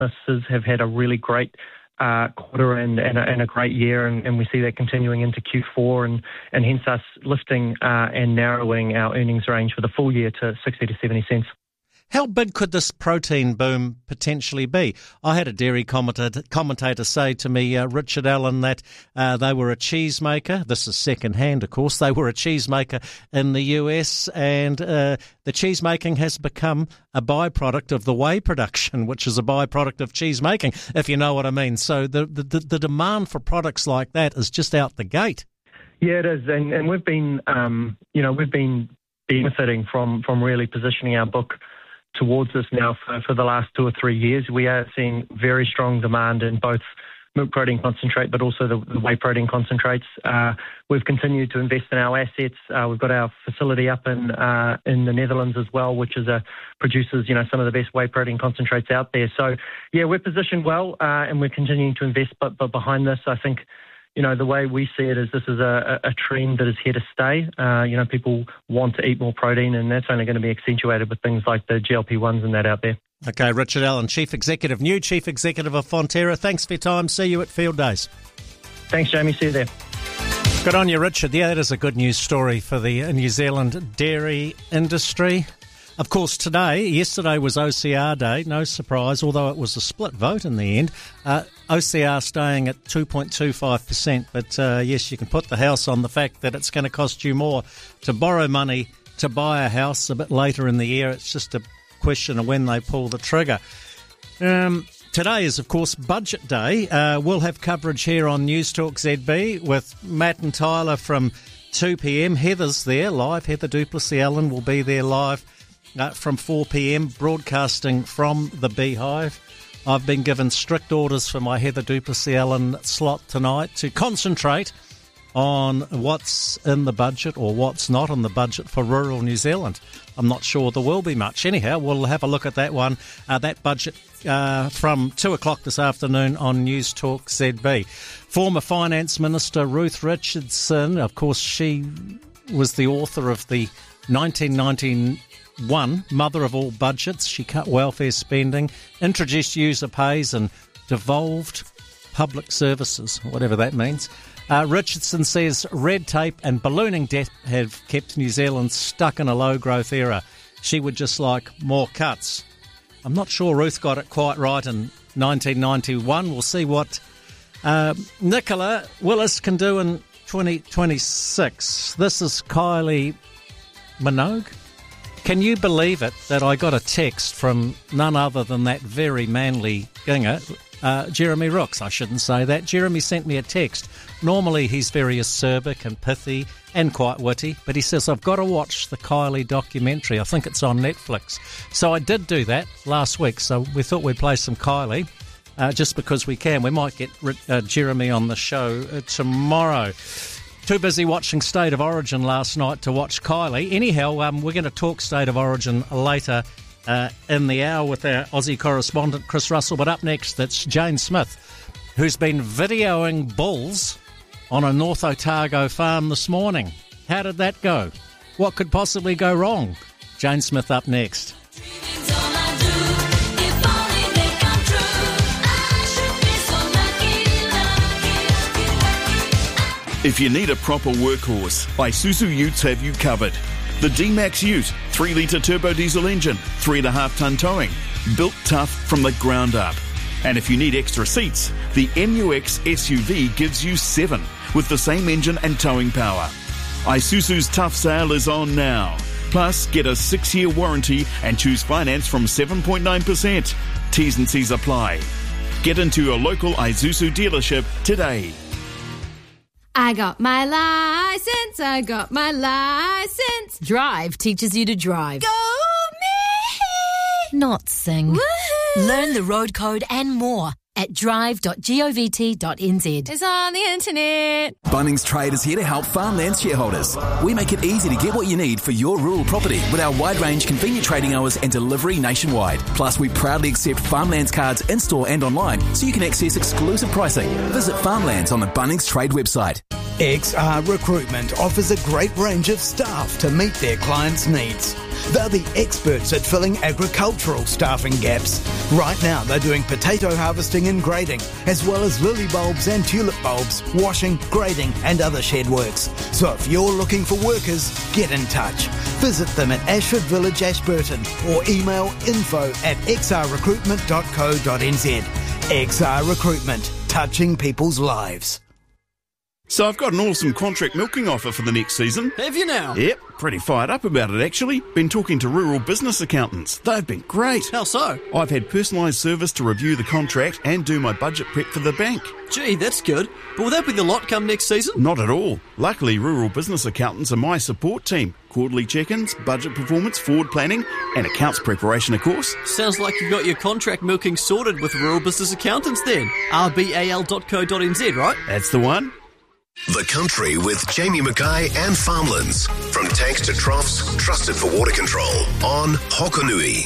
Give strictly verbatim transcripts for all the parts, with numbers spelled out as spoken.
businesses have had a really great uh, quarter and, and, a, and a great year, and, and we see that continuing into Q four, and, and hence us lifting uh, and narrowing our earnings range for the full year to sixty to seventy cents. How big could this protein boom potentially be? I had a dairy commentator, commentator say to me, uh, Richard Allen, that uh, they were a cheesemaker. This is second-hand, of course. They were a cheesemaker in the U S, and uh, the cheesemaking has become a byproduct of the whey production, which is a byproduct of cheesemaking, if you know what I mean. So the, the, the demand for products like that is just out the gate. Yeah, it is, and, and we've been, um, you know, we've been benefiting from, from really positioning our book towards this now for, for the last two or three years. We are seeing very strong demand in both milk protein concentrate, but also the, the whey protein concentrates. Uh, we've continued to invest in our assets. Uh, we've got our facility up in uh, in the Netherlands as well, which is a produces you know some of the best whey protein concentrates out there. So yeah, we're positioned well, uh, and we're continuing to invest. But but behind this, I think, you know, the way we see it is this is a, a trend that is here to stay. Uh, you know, people want to eat more protein, and that's only going to be accentuated with things like the G L P ones and that out there. Okay, Richard Allen, Chief Executive, new Chief Executive of Fonterra. Thanks for your time. See you at Field Days. Thanks, Jamie. See you there. Good on you, Richard. Yeah, that is a good news story for the New Zealand dairy industry. Of course, today, yesterday was O C R Day, no surprise, although it was a split vote in the end. Uh, O C R staying at two point two five percent, but uh, yes, you can put the house on the fact that it's going to cost you more to borrow money to buy a house a bit later in the year. It's just a question of when they pull the trigger. Um, today is, of course, Budget Day. Uh, we'll have coverage here on News Talk Z B with Matt and Tyler from two p.m. Heather's there live. Heather Duplessis-Allen will be there live Uh, from four p.m, broadcasting from the Beehive. I've been given strict orders for my Heather Duplessis-Allen slot tonight to concentrate on what's in the budget or what's not in the budget for rural New Zealand. I'm not sure there will be much. Anyhow, we'll have a look at that one, uh, that budget uh, from two o'clock this afternoon on News Talk Z B. Former Finance Minister Ruth Richardson, of course, she was the author of the nineteen ninety-one Mother of All Budgets. She cut welfare spending, introduced user pays and devolved public services, whatever that means. Uh, Richardson says red tape and ballooning debt have kept New Zealand stuck in a low-growth era. She would just like more cuts. I'm not sure Ruth got it quite right in nineteen ninety-one. We'll see what uh, Nicola Willis can do in twenty twenty-six. This is Kylie Minogue. Can you believe it that I got a text from none other than that very manly ginger, uh, Jeremy Rooks? I shouldn't say that. Jeremy sent me a text. Normally he's very acerbic and pithy and quite witty, but he says, I've got to watch the Kylie documentary. I think it's on Netflix. So I did do that last week, so we thought we'd play some Kylie uh, just because we can. We might get uh, Jeremy on the show uh, tomorrow. Too busy watching State of Origin last night to watch Kylie. Anyhow, um, we're going to talk State of Origin later uh, in the hour with our Aussie correspondent Chris Russell. But up next, it's Jane Smith, who's been videoing bulls on a North Otago farm this morning. How did that go? What could possibly go wrong? Jane Smith up next. If you need a proper workhorse, Isuzu Utes have you covered. The D-Max Ute, three litre turbo diesel engine, three and a half tonne towing, built tough from the ground up. And if you need extra seats, the M U X S U V gives you seven, with the same engine and towing power. Isuzu's tough sale is on now. Plus, get a six-year warranty and choose finance from seven point nine percent. T's and C's apply. Get into your local Isuzu dealership today. I got my license, I got my license. Drive teaches you to drive. Go me! Not sing. Woo-hoo. Learn the road code and more at drive dot govt dot n z. It's on the internet. Bunnings Trade is here to help farmland shareholders. We make it easy to get what you need for your rural property with our wide range, convenient trading hours and delivery nationwide. Plus, we proudly accept Farmlands cards in-store and online so you can access exclusive pricing. Visit Farmlands on the Bunnings Trade website. X R Recruitment offers a great range of staff to meet their clients' needs. They're the experts at filling agricultural staffing gaps. Right now they're doing potato harvesting and grading, as well as lily bulbs and tulip bulbs, washing, grading and other shed works. So if you're looking for workers, get in touch. Visit them at Ashford Village, Ashburton, or email info at x r recruitment dot co dot n z. X R Recruitment, touching people's lives. So I've got an awesome contract milking offer for the next season. Have you now? Yep, pretty fired up about it actually. Been talking to rural business accountants. They've been great. How so? I've had personalised service to review the contract and do my budget prep for the bank. Gee, that's good. But will that be the lot come next season? Not at all. Luckily, rural business accountants are my support team. Quarterly check-ins, budget performance, forward planning, and accounts preparation, of course. Sounds like you've got your contract milking sorted with rural business accountants then. r b a l dot co dot n z, right? That's the one. The Country with Jamie Mackay and Farmlands. From tanks to troughs, trusted for water control. On Hokonui.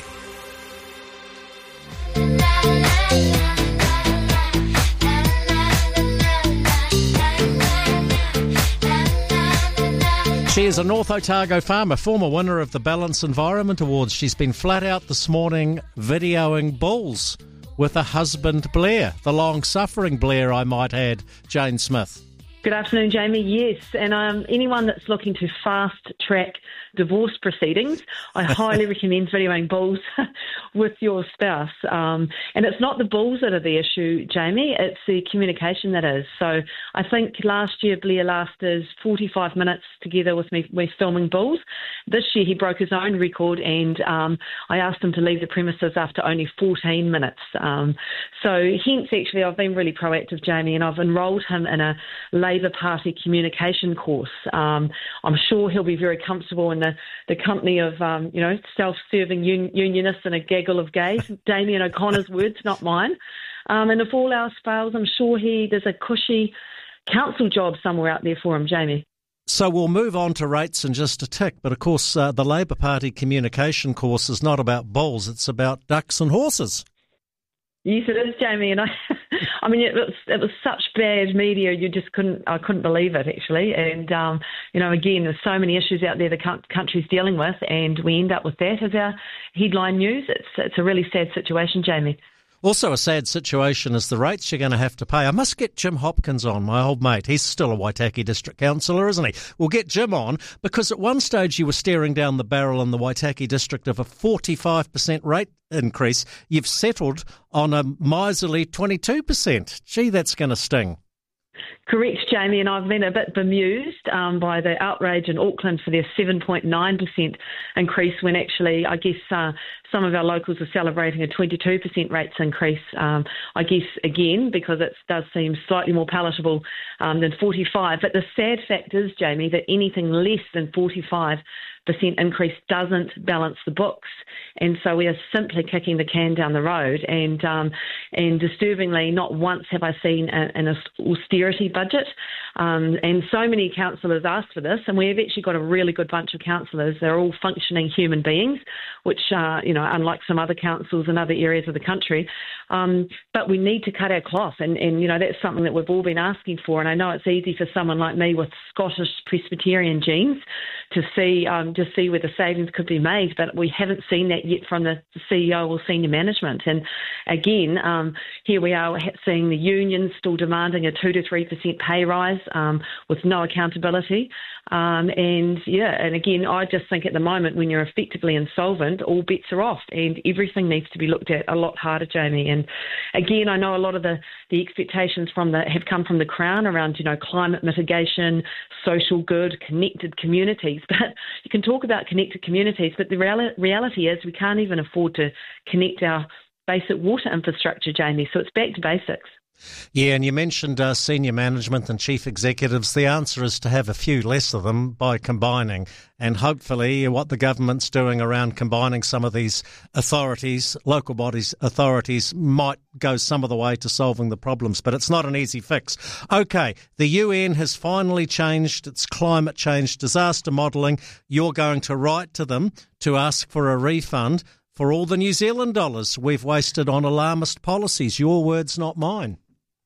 She is a North Otago farmer, former winner of the Balance Environment Awards. She's been flat out this morning videoing bulls with her husband Blair, the long-suffering Blair, I might add, Jane Smith. Good afternoon, Jamie. Yes, and um, anyone that's looking to fast-track divorce proceedings, I highly recommend videoing bulls with your spouse. Um, and it's not the bulls that are the issue, Jamie, it's the communication that is. So I think last year Blair lasted forty-five minutes together with me, me filming bulls. This year he broke his own record, and um, I asked him to leave the premises after only fourteen minutes. Um, so hence, actually, I've been really proactive, Jamie, and I've enrolled him in a Labour Party communication course. Um, I'm sure he'll be very comfortable in the, the company of, um, you know, self-serving un- unionists and a gaggle of gays. Damien O'Connor's words, not mine. Um, and if all else fails, I'm sure he there's a cushy council job somewhere out there for him, Jamie. So we'll move on to rates in just a tick. But, of course, uh, the Labour Party communication course is not about bulls. It's about ducks and horses. Yes, it is, Jamie, and I, I mean, it was it was such bad media, you just couldn't, I couldn't believe it, actually, and, um, you know, again, there's so many issues out there the country's dealing with, and we end up with that as our headline news. It's, it's a really sad situation, Jamie. Also a sad situation is the rates you're going to have to pay. I must get Jim Hopkins on, my old mate. He's still a Waitaki District Councillor, isn't he? We'll get Jim on because at one stage you were staring down the barrel in the Waitaki District of a forty-five percent rate increase. You've settled on a miserly twenty-two percent. Gee, that's going to sting. Correct, Jamie, and I've been a bit bemused um, by the outrage in Auckland for their seven point nine percent increase when actually, I guess, uh, some of our locals are celebrating a twenty-two percent rates increase, um, I guess, again, because it does seem slightly more palatable um, than forty-five. But the sad fact is, Jamie, that anything less than forty-five percent increase doesn't balance the books. And so we are simply kicking the can down the road. And um, and disturbingly, not once have I seen a, an austerity budget. Um, and so many councillors asked for this. And we've actually got a really good bunch of councillors. They're all functioning human beings, which, uh, you know, unlike some other councils in other areas of the country. Um, but we need to cut our cloth. And, and, you know, that's something that we've all been asking for. And I know it's easy for someone like me with Scottish Presbyterian genes to see um, to see where the savings could be made, but we haven't seen that yet from the C E O or senior management. And again, um, here we are seeing the unions still demanding a two to three percent pay rise um, with no accountability. Um, and yeah, and again, I just think at the moment when you're effectively insolvent, all bets are off, and everything needs to be looked at a lot harder, Jamie. And again, I know a lot of the, the expectations from the have come from the Crown around, you know, climate mitigation, social good, connected communities. But you can talk about connected communities, but the real, reality is we can't even afford to connect our basic water infrastructure, Jamie. So it's back to basics. Yeah, and you mentioned uh, senior management and chief executives. The answer is to have a few less of them by combining. And hopefully what the government's doing around combining some of these authorities, local bodies, authorities, might go some of the way to solving the problems. But it's not an easy fix. OK, the U N has finally changed its climate change disaster modelling. You're going to write to them to ask for a refund for all the New Zealand dollars we've wasted on alarmist policies. Your words, not mine.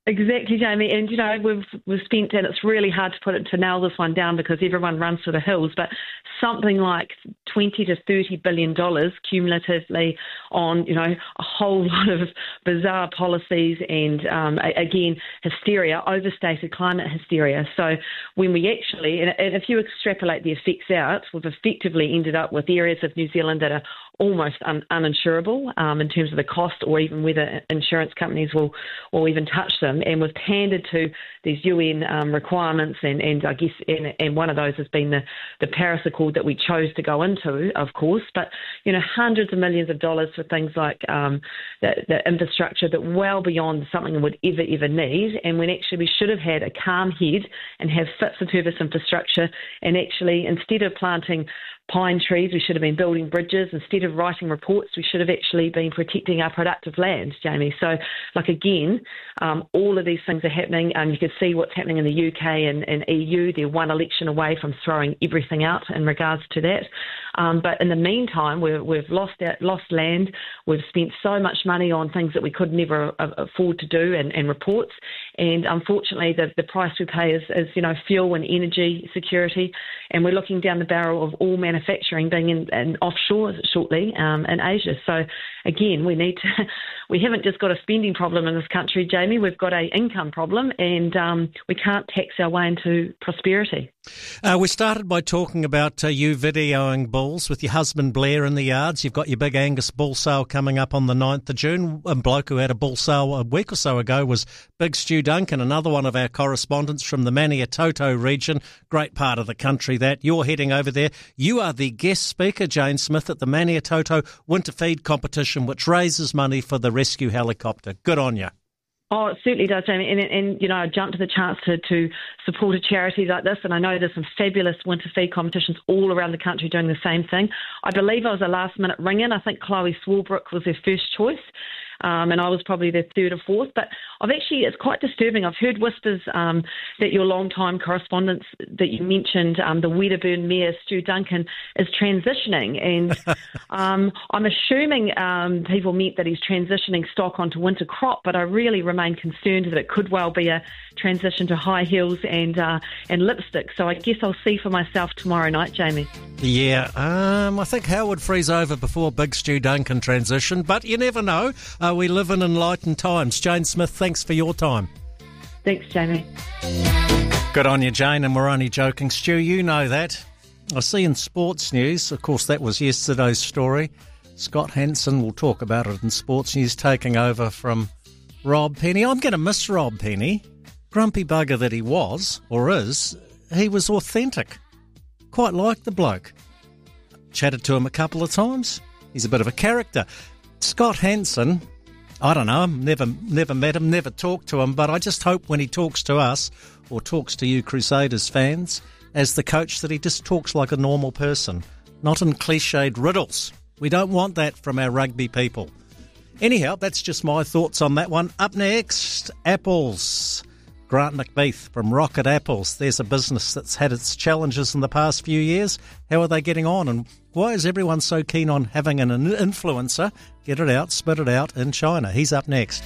Exactly, Jamie. And, you know, we've we've spent, and it's really hard to put it to nail this one down because everyone runs to the hills, but something like twenty to thirty billion dollars cumulatively on, you know, a whole lot of bizarre policies and, um, again, hysteria, overstated climate hysteria. So when we actually, and if you extrapolate the effects out, we've effectively ended up with areas of New Zealand that are almost un- uninsurable um, in terms of the cost or even whether insurance companies will, will even touch them. And we've pandered to these U N um, requirements and, and I guess, and, and one of those has been the, the Paris Accord that we chose to go into, of course, but, you know, hundreds of millions of dollars for things like um, the, the infrastructure that well beyond something we would ever, ever need. And when actually we should have had a calm head and have fit for purpose infrastructure and actually, instead of planting pine trees, we should have been building bridges. Instead of writing reports, we should have actually been protecting our productive land, Jamie. So, like, again, um, all of these things are happening, and you can see what's happening in the U K and, and E U. They're one election away from throwing everything out in regards to that. Um, but in the meantime, we're, we've lost out, lost land. We've spent so much money on things that we could never afford to do and, and reports. And unfortunately, the, the price we pay is, is, you know, fuel and energy security. And we're looking down the barrel of all manufacturing being in, in offshore shortly um, in Asia. So again, we need to, we haven't just got a spending problem in this country, Jamie. We've got a income problem, and um, we can't tax our way into prosperity. Uh, we started by talking about uh, you videoing bulls with your husband Blair in the yards. You've got your big Angus bull sale coming up on the ninth of June. A bloke who had a bull sale a week or so ago was Big Stu Duncan, another one of our correspondents from the Maniatoto region. Great part of the country that. You're heading over there. You are the guest speaker, Jane Smith, at the Maniatoto Winter Feed Competition, which raises money for the rescue helicopter. Good on you. Oh, it certainly does, Jamie. And, and you know, I jumped to the chance to, to support a charity like this, and I know there's some fabulous winter feed competitions all around the country doing the same thing. I believe I was a last-minute ring-in. I think Chloe Swarbrick was their first choice. Um, and I was probably the third or fourth. But I've actually, it's quite disturbing. I've heard whispers um, that your long-time correspondence that you mentioned, um, the Wedderburn Mayor, Stu Duncan, is transitioning. And um, I'm assuming um, people meant that he's transitioning stock onto winter crop, but I really remain concerned that it could well be a transition to high heels and uh, and lipstick. So I guess I'll see for myself tomorrow night, Jamie. Yeah, um, I think hell would freeze over before Big Stu Duncan transition, but you never know. Uh, we live in enlightened times. Jane Smith, thanks for your time. Thanks, Jamie. Good on you, Jane, and we're only joking. Stu, you know that. I see in sports news, of course, that was yesterday's story. Scott Hanson, will talk about it in sports news, taking over from Rob Penny. I'm going to miss Rob Penny. Grumpy bugger that he was, or is, he was authentic. Quite like the bloke. Chatted to him a couple of times. He's a bit of a character. Scott Hanson, I don't know, never never met him, never talked to him, but I just hope when he talks to us, or talks to you Crusaders fans, as the coach, that he just talks like a normal person, not in cliched riddles. We don't want that from our rugby people. Anyhow, that's just my thoughts on that one. Up next, apples. Grant McBeath from Rocket Apples. There's a business that's had its challenges in the past few years. How are they getting on? And why is everyone so keen on having an influencer get it out, spit it out in China? He's up next.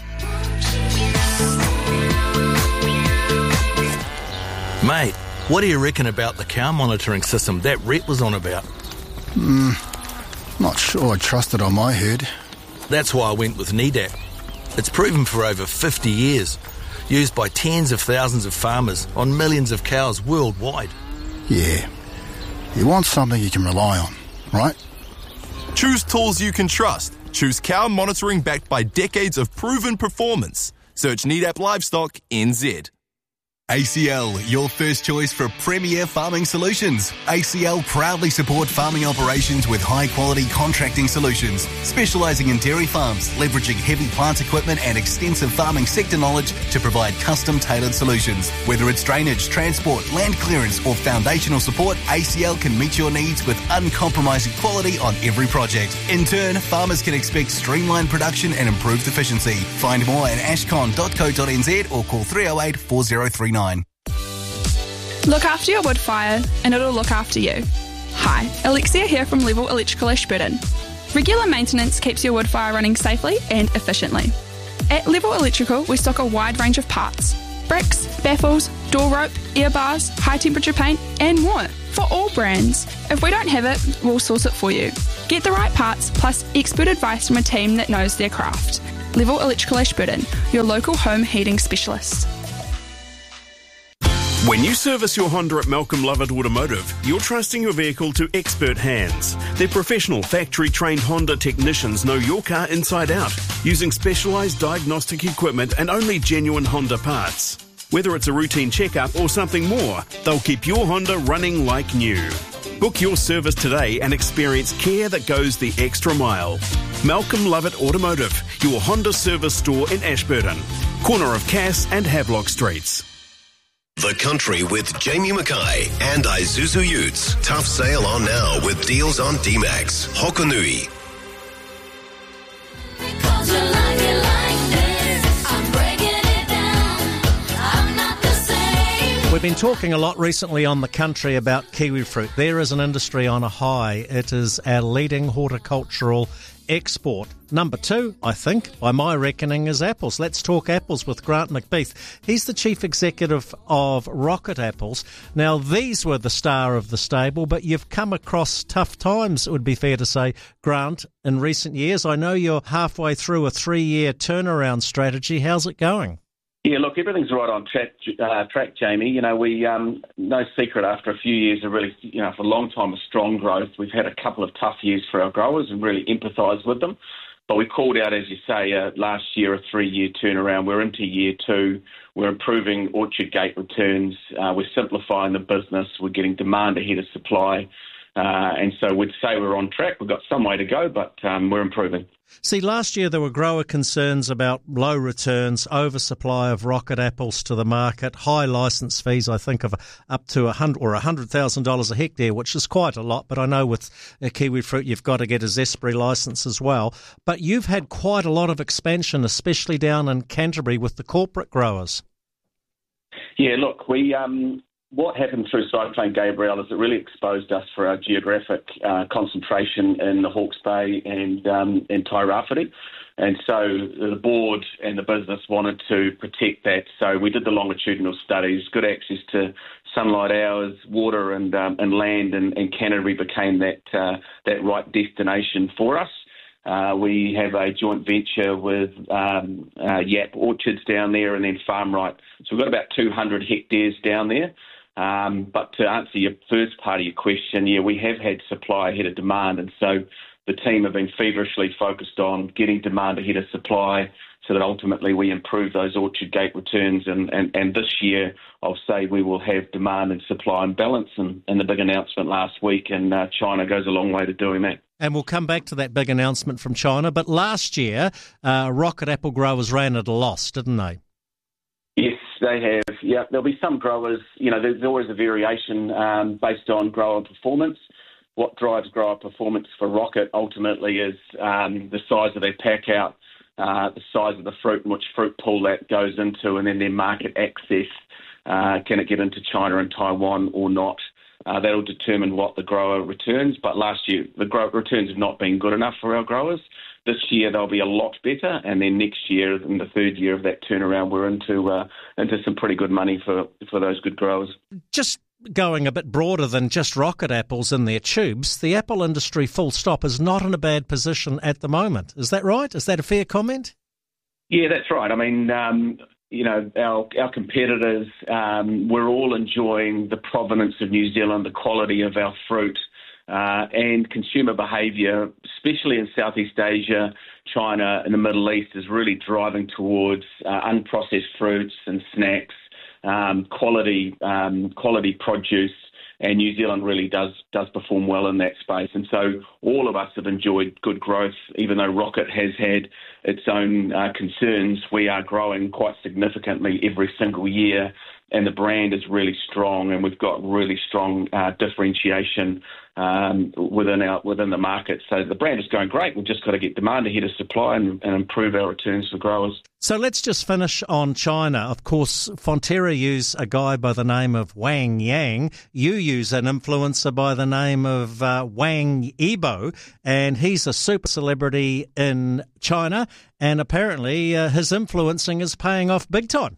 Mate, what do you reckon about the cow monitoring system that Rhett was on about? Hmm, not sure I trust it on my herd. That's why I went with N E D A P. It's proven for over fifty years. Used by tens of thousands of farmers on millions of cows worldwide. Yeah. You want something you can rely on, right? Choose tools you can trust. Choose cow monitoring backed by decades of proven performance. Search N E D A P Livestock N Z. A C L, your first choice for premier farming solutions. A C L proudly support farming operations with high-quality contracting solutions, specialising in dairy farms, leveraging heavy plant equipment and extensive farming sector knowledge to provide custom-tailored solutions. Whether it's drainage, transport, land clearance or foundational support, A C L can meet your needs with uncompromising quality on every project. In turn, farmers can expect streamlined production and improved efficiency. Find more at ashcon dot co dot n z or call three oh eight, four oh three nine. Look after your wood fire and it'll look after you. Hi, Alexia here from Level Electrical Ashburton. Regular maintenance keeps your wood fire running safely and efficiently. At Level Electrical, we stock a wide range of parts. Bricks, baffles, door rope, air bars, high temperature paint and more for all brands. If we don't have it, we'll source it for you. Get the right parts plus expert advice from a team that knows their craft. Level Electrical Ashburton, your local home heating specialist. When you service your Honda at Malcolm Lovett Automotive, you're trusting your vehicle to expert hands. Their professional, factory-trained Honda technicians know your car inside out, using specialised diagnostic equipment and only genuine Honda parts. Whether it's a routine checkup or something more, they'll keep your Honda running like new. Book your service today and experience care that goes the extra mile. Malcolm Lovett Automotive, your Honda service store in Ashburton, corner of Cass and Havelock Streets. The Country with Jamie Mackay and Isuzu Utes. Tough sale on now with deals on D-Max. Hokonui. We've been talking a lot recently on The Country about kiwi fruit. There is an industry on a high. It is our leading horticultural export. Number two, I think, by my reckoning, is apples. Let's talk apples with Grant McBeath. He's the chief executive of Rocket Apples. Now, these were the star of the stable, but you've come across tough times, it would be fair to say, Grant, in recent years. I know you're halfway through a three-year turnaround strategy. How's it going? Yeah, look, everything's right on track, uh, track, Jamie. You know, we, um, no secret, after a few years of really, you know, for a long time of strong growth, we've had a couple of tough years for our growers and really empathise with them. But we called out, as you say, uh, last year a three-year turnaround. We're into year two. We're improving orchard gate returns. Uh, we're simplifying the business. We're getting demand ahead of supply. Uh, and so we'd say we're on track. We've got some way to go, but um, we're improving. See, last year there were grower concerns about low returns, oversupply of rocket apples to the market, high licence fees, I think of up to a hundred or one hundred thousand dollars a hectare, which is quite a lot. But I know with uh, kiwi fruit you've got to get a Zespri licence as well. But you've had quite a lot of expansion, especially down in Canterbury with the corporate growers. Yeah, look, we... Um What happened through Cyclone Gabrielle is it really exposed us for our geographic uh, concentration in the Hawke's Bay and um, in Tairāwhiti. And so the board and the business wanted to protect that. So we did the longitudinal studies, good access to sunlight hours, water and um, and land, and, and Canterbury became that, uh, that right destination for us. Uh, we have a joint venture with um, uh, Yap Orchards down there and then FarmRight. So we've got about two hundred hectares down there. Um, but to answer your first part of your question, yeah, we have had supply ahead of demand, and so the team have been feverishly focused on getting demand ahead of supply so that ultimately we improve those orchard gate returns. And, and, and this year, I'll say we will have demand and supply in balance, and, and the big announcement last week in uh, China goes a long way to doing that. And we'll come back to that big announcement from China. But last year, uh, Rocket Apple growers ran at a loss, didn't they? Yes, they have. Yeah, there'll be some growers, you know, there's always a variation um, based on grower performance. What drives grower performance for Rocket ultimately is um, the size of their pack out, uh, the size of the fruit and which fruit pool that goes into, and then their market access. Uh, can it get into China and Taiwan or not? Uh, that'll determine what the grower returns. But last year, the grower returns have not been good enough for our growers. This year they'll be a lot better, and then next year, in the third year of that turnaround, we're into uh, into some pretty good money for, for those good growers. Just going a bit broader than just rocket apples in their tubes, the apple industry, full stop, is not in a bad position at the moment. Is that right? Is that a fair comment? Yeah, that's right. I mean, um, you know, our our competitors, um, we're all enjoying the provenance of New Zealand, the quality of our fruit. Uh, and consumer behaviour, especially in Southeast Asia, China and the Middle East, is really driving towards uh, unprocessed fruits and snacks, um, quality um, quality produce, and New Zealand really does does perform well in that space. And so all of us have enjoyed good growth, even though Rocket has had its own uh, concerns. We are growing quite significantly every single year. and the brand is really strong, and we've got really strong uh, differentiation um, within our within the market. So the brand is going great. We've just got to get demand ahead of supply and, and improve our returns for growers. So let's just finish on China. Of course, Fonterra use a guy by the name of Wang Yang. You use an influencer by the name of uh, Wang Yibo, and he's a super celebrity in China, and apparently uh, his influencing is paying off big time.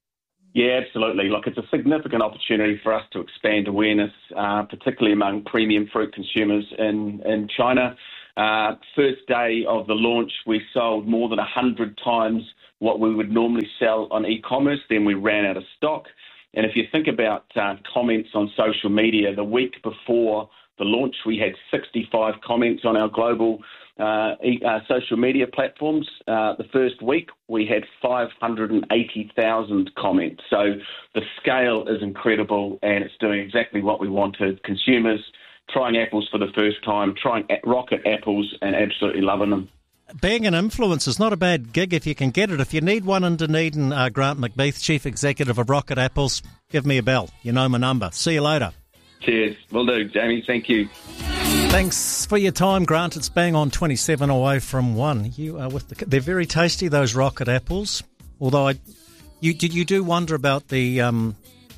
Yeah, absolutely. Look, it's a significant opportunity for us to expand awareness, uh, particularly among premium fruit consumers in, in China. Uh, first day of the launch, we sold more than one hundred times what we would normally sell on e-commerce. Then we ran out of stock. And if you think about uh, comments on social media, the week before the launch, we had sixty-five comments on our global uh, e- uh, social media platforms. Uh, the first week, we had five hundred eighty thousand comments. So the scale is incredible, and it's doing exactly what we wanted. Consumers trying apples for the first time, trying rocket apples and absolutely loving them. Being an influencer is not a bad gig if you can get it. If you need one in Dunedin, uh, Grant McBeath, Chief Executive of Rocket Apples, give me a bell. You know my number. See you later. Cheers. Will do, Jamie. Thank you. Thanks for your time, Grant. It's bang on twenty-seven away from one. You are with the. They're very tasty, those rocket apples. Although I, you did you do wonder about the um,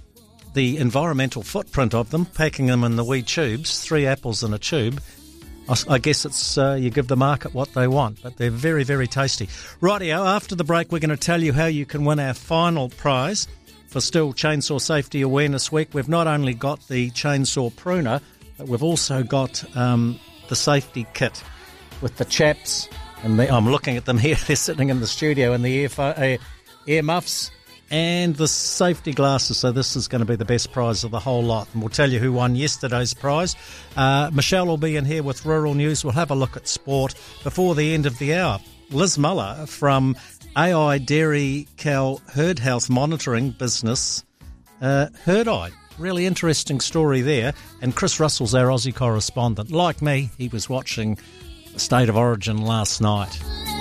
the environmental footprint of them, packing them in the wee tubes, three apples in a tube. I, I guess it's uh, you give the market what they want, but they're very, very tasty. Rightio, after the break, we're going to tell you how you can win our final prize for Stihl Chainsaw Safety Awareness Week. We've not only got the chainsaw pruner, but we've also got um, the safety kit with the chaps. And the, I'm looking at them here. They're sitting in the studio in the ear, uh, ear muffs and the safety glasses. So this is going to be the best prize of the whole lot. And we'll tell you who won yesterday's prize. Uh, Michelle will be in here with Rural News. We'll have a look at sport before the end of the hour. Liz Muller from A I Dairy Cow Herd Health Monitoring Business, uh, Herd Eye. Really interesting story there. And Chris Russell's our Aussie correspondent. Like me, he was watching State of Origin last night.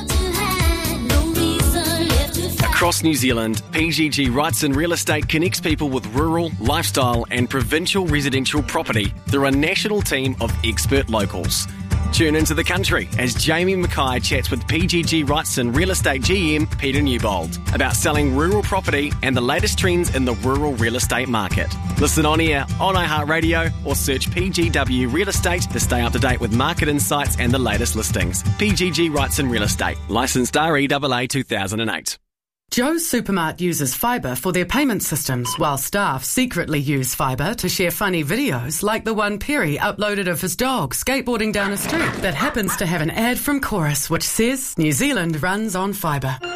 Across New Zealand, P G G Wrightson Real Estate connects people with rural, lifestyle and provincial residential property through a national team of expert locals. Tune into the country as Jamie Mackay chats with P G G Wrightson Real Estate G M Peter Newbold about selling rural property and the latest trends in the rural real estate market. Listen on air, on iHeartRadio or search P G W Real Estate to stay up to date with market insights and the latest listings. P G G Wrightson Real Estate, licensed R E A A two thousand eight. Joe's Supermart uses Fibre for their payment systems, while staff secretly use Fibre to share funny videos like the one Perry uploaded of his dog skateboarding down a street that happens to have an ad from Chorus which says New Zealand runs on Fibre.